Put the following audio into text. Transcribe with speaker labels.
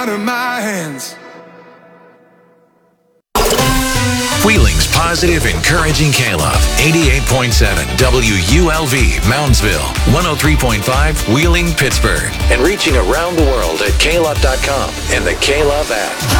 Speaker 1: out of my hands.
Speaker 2: Wheeling's positive, encouraging K-Love. 88.7 WULV, Moundsville. 103.5 Wheeling, Pittsburgh. And reaching around the world at klove.com and the K-Love app.